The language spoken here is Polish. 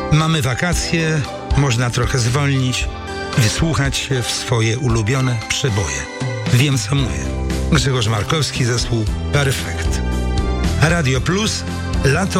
Mamy wakacje, można trochę zwolnić, wysłuchać się w swoje ulubione przeboje. Wiem, co mówię. Grzegorz Markowski, zespół Perfekt. Radio Plus, lato